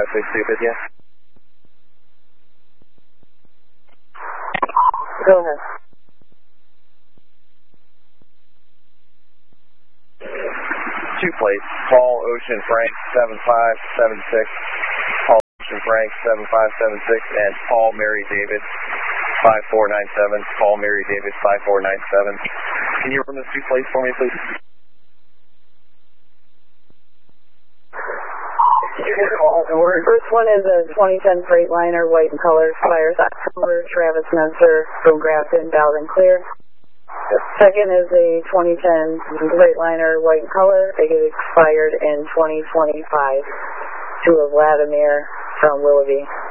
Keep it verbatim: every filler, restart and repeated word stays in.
five six two with you. Go ahead. Two plates. Paul Ocean Frank seven five seven six. Paul Ocean Frank seven five seven six and Paul Mary David five four nine seven. Paul Mary David five four nine seven. Can you run those two plates for me, please? First one is a twenty ten Freightliner, white in color, expires October. Travis Menser from Grafton, valid and clear. Second is a twenty ten Freightliner, white in color. It expired in twenty twenty-five to a Vladimir from Willoughby.